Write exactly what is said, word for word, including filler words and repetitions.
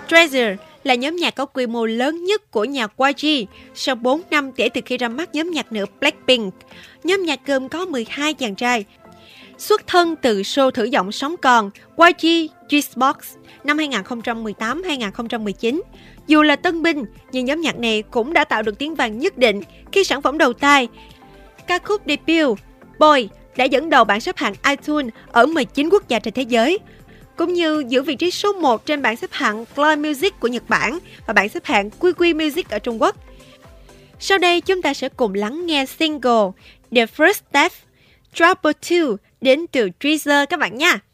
Treasure là nhóm nhạc có quy mô lớn nhất của nhà Y G sau bốn năm kể từ khi ra mắt nhóm nhạc nữ Blackpink. Nhóm nhạc gồm có mười hai chàng trai. Xuất thân từ show thử giọng sống còn Y G Juicebox năm hai không một tám hai không một chín. Dù là tân binh, nhưng nhóm nhạc này cũng đã tạo được tiếng vang nhất định khi sản phẩm đầu tay. Ca khúc debut Boy đã dẫn đầu bảng xếp hạng iTunes ở mười chín quốc gia trên thế giới, cũng như giữ vị trí số một trên bảng xếp hạng Global Music của Nhật Bản và bảng xếp hạng quy quy Music ở Trung Quốc. Sau đây chúng ta sẽ cùng lắng nghe single The First Step Trouble hai đến từ Treasure các bạn nha.